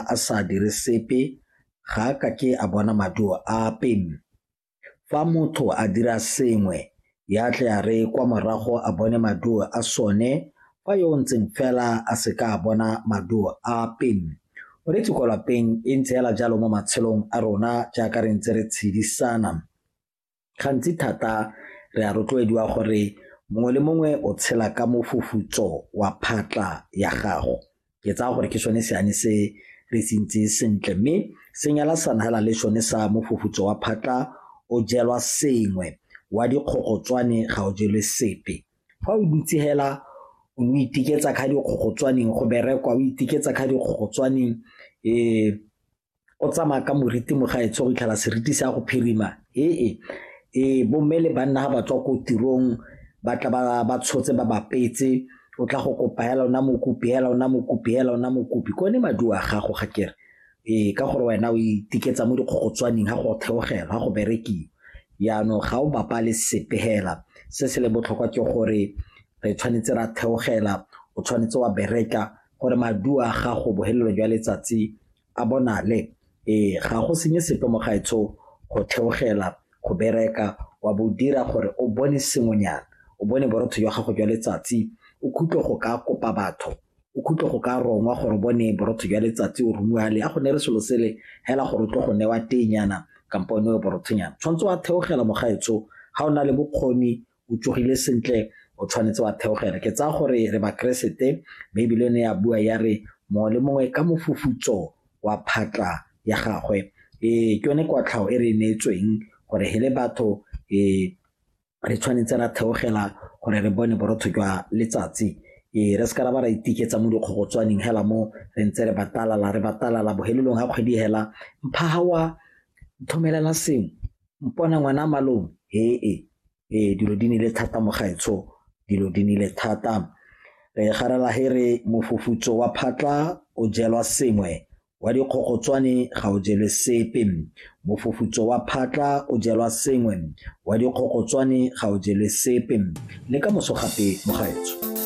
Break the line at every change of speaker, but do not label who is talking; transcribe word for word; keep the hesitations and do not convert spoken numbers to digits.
a sa dire sepe ga ka ke a bona maduo ape. Fa motho a dira sengwe ya tle a re kwa morago a bone maduo a sone fa yo ntseng fela a se ka bona maduo ape. O re ko lapeng e ntse hela jalo mo matshelong a rona jaaka re ntse re tshedisana. Gantsi thata re a rotloediwa gore mongwe le mongwe o tshela ka mofufutso wa phatla ya gago. Ke tsaya gore ke sone seane se re sentse sentle, mme senyala sana hela le sone sa mofufutso wa phatla o jelwa sengwe wa dikgogotswane ga o jelwe sepe. Fa o dutse hela o itiketsa ka dikgogotswaneng go berekwa, o itiketsa ka dikgogotswaneng eh o tsamaya ka moriti mo gaetsho go itlhala seriti se a go phirima. Ee e bomme le banna ga ba tswa ko tirong ba tla ba ba tshotse ba bapetse, o tla go kopa hela ona mokopi hela ona mokopi hela ona mokopi kone maduo a gago ga kere eh ka gore wena o itiketsa mo dikgogotswaneng ga go theogela ga go berekiwa. Yaanong ga o bapa le sepehela se se le botlhokwa ke gore re tshwanetse ra theogela, o tshwanetse wa bereka gore maduo a gago bohelelo jwa letsatsi a bonale. Eh ga go senye sepe mo gaetsho go theogela go bereka wa bo dira gore o bone sengwenyana, o bone borotho jwa gago jwa letsatsi, o khutle go ka kopa batho, o khutle go ka rongwa gore o bone borotho jwa letsatsi o rumuale a go ne re selo sele hela gore o tlo go newa tenyana kampo o newe borothonyana. Tshwanetse wa theogela mo gaetsho ga o na le bokgoni o tsogile sentle o tshwanetse wa theogela. Ke tsaya gore re ba Keresete Bibele ne ya bua ya re mongwe le mongwe ka mofufutso wa phatla ya gagwe. Eh ke yone kwatlhao e re neetsweng gore hele batho eh re tshwanetse ra theogela gore re bone borotho jwa letsatsi. E re ska ra ba ra itiketsa mo dikgogotswaneng hela mo re ntse re batalala re batalala bohelelong ga kgwedi hela mpha hawa thomelela seng mpona ngwana malong. Ee e dilo di nile thata mo gaetsho, dilo di nile thata. Re garela here mofufutso wa phatla o jelwa sengwe wa dikgogotswane ga o jelwe sepe. Mofufutso wa phatla o jelwa sengwe wa dikgogotswane ga o jelwe sepe. Le ka moso gape mo gaetsho.